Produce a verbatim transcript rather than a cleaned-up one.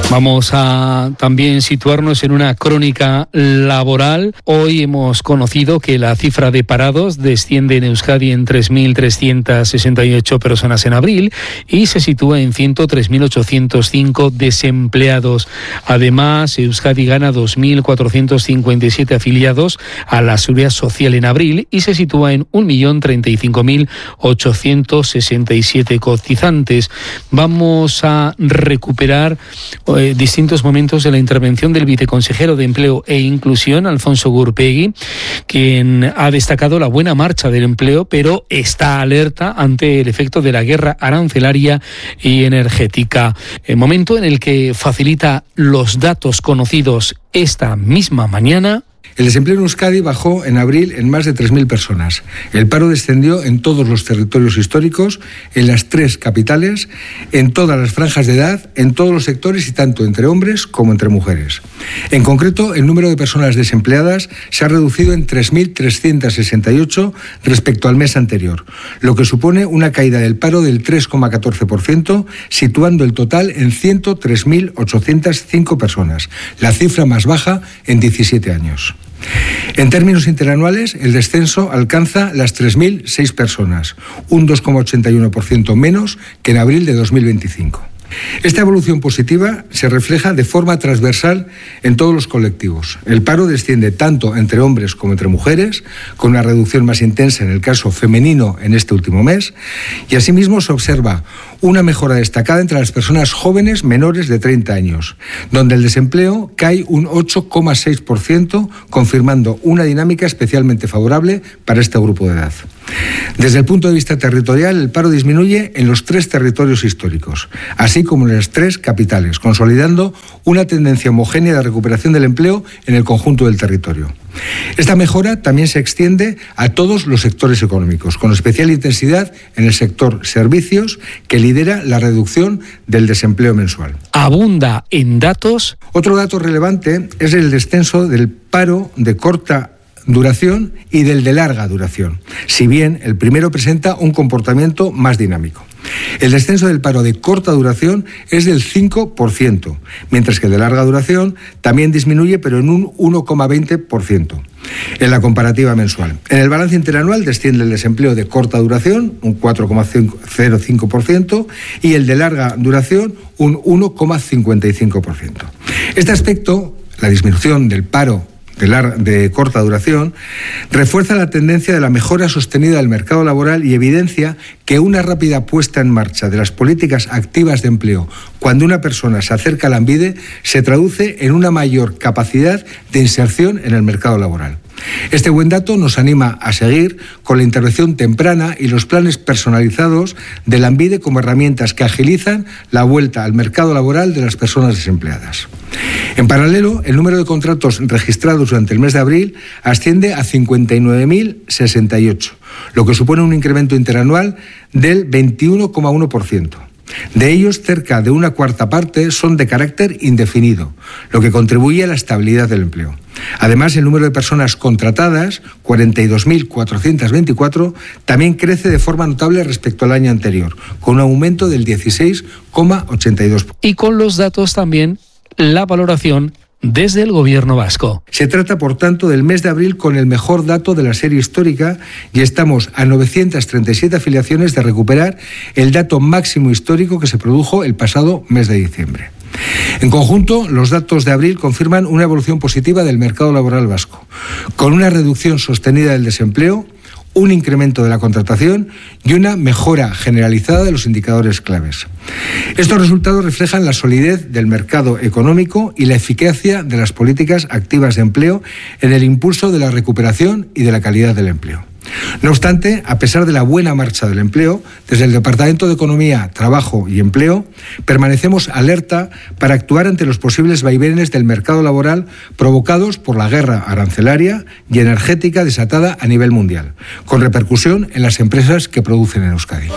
Vamos a también situarnos en una crónica laboral. Hoy hemos conocido que la cifra de parados desciende en Euskadi en tres mil trescientas sesenta y ocho personas en abril y se sitúa en ciento tres mil ochocientos cinco desempleados. Además, Euskadi gana dos mil cuatrocientos cincuenta y siete afiliados a la Seguridad Social en abril y se sitúa en un millón treinta y cinco mil ochocientos sesenta y siete cotizantes. Vamos a recuperar eh, distintos momentos de la intervención del viceconsejero de Empleo e Inclusión, Alfonso Gurpegui, quien ha destacado la buena marcha del empleo, pero está alerta ante el efecto de la guerra arancelaria y energética. El momento en el que facilita los datos conocidos esta misma mañana. El desempleo en Euskadi bajó en abril en más de tres mil personas. El paro descendió en todos los territorios históricos, en las tres capitales, en todas las franjas de edad, en todos los sectores y tanto entre hombres como entre mujeres. En concreto, el número de personas desempleadas se ha reducido en tres mil trescientos sesenta y ocho respecto al mes anterior, lo que supone una caída del paro del tres coma catorce por ciento, situando el total en ciento tres mil ochocientas cinco personas, la cifra más baja en diecisiete años. En términos interanuales, el descenso alcanza las tres mil seis personas, un dos coma ochenta y uno por ciento menos que en abril de dos mil veinticinco. Esta evolución positiva se refleja de forma transversal en todos los colectivos. El paro desciende tanto entre hombres como entre mujeres, con una reducción más intensa en el caso femenino en este último mes, y asimismo se observa una mejora destacada entre las personas jóvenes menores de treinta años, donde el desempleo cae un ocho coma seis por ciento, confirmando una dinámica especialmente favorable para este grupo de edad. Desde el punto de vista territorial, el paro disminuye en los tres territorios históricos, así como en las tres capitales, consolidando una tendencia homogénea de recuperación del empleo en el conjunto del territorio. Esta mejora también se extiende a todos los sectores económicos, con especial intensidad en el sector servicios, que lidera la reducción del desempleo mensual. Abunda en datos. Otro dato relevante es el descenso del paro de corta duración y del de larga duración, si bien el primero presenta un comportamiento más dinámico. El descenso del paro de corta duración es del cinco por ciento, mientras que el de larga duración también disminuye, pero en un uno coma veinte por ciento en la comparativa mensual. En el balance interanual desciende el desempleo de corta duración, un cuatro coma cero cinco por ciento, y el de larga duración, un uno coma cincuenta y cinco por ciento. Este aspecto, la disminución del paro De, lar- de corta duración, refuerza la tendencia de la mejora sostenida del mercado laboral y evidencia que una rápida puesta en marcha de las políticas activas de empleo cuando una persona se acerca a Lanbide se traduce en una mayor capacidad de inserción en el mercado laboral. Este buen dato nos anima a seguir con la intervención temprana y los planes personalizados de Lanbide como herramientas que agilizan la vuelta al mercado laboral de las personas desempleadas. En paralelo, el número de contratos registrados durante el mes de abril asciende a cincuenta y nueve mil sesenta y ocho, lo que supone un incremento interanual del veintiuno coma uno por ciento. De ellos, cerca de una cuarta parte son de carácter indefinido, lo que contribuye a la estabilidad del empleo. Además, el número de personas contratadas, cuarenta y dos mil cuatrocientos veinticuatro, también crece de forma notable respecto al año anterior, con un aumento del dieciséis coma ochenta y dos por ciento. Y con los datos también la valoración desde el Gobierno vasco. Se trata, por tanto, del mes de abril con el mejor dato de la serie histórica y estamos a novecientas treinta y siete afiliaciones de recuperar el dato máximo histórico que se produjo el pasado mes de diciembre. En conjunto, los datos de abril confirman una evolución positiva del mercado laboral vasco, con una reducción sostenida del desempleo, un incremento de la contratación y una mejora generalizada de los indicadores claves. Estos resultados reflejan la solidez del mercado económico y la eficacia de las políticas activas de empleo en el impulso de la recuperación y de la calidad del empleo. No obstante, a pesar de la buena marcha del empleo, desde el Departamento de Economía, Trabajo y Empleo, permanecemos alerta para actuar ante los posibles vaivenes del mercado laboral provocados por la guerra arancelaria y energética desatada a nivel mundial, con repercusión en las empresas que producen en Euskadi.